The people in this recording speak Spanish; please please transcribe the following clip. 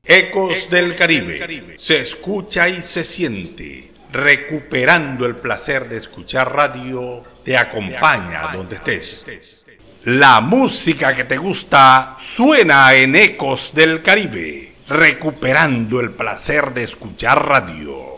Ecos del Caribe. Se escucha y se siente. Recuperando el placer de escuchar radio, te acompaña donde estés. La música que te gusta suena en Ecos del Caribe. Recuperando el placer de escuchar radio.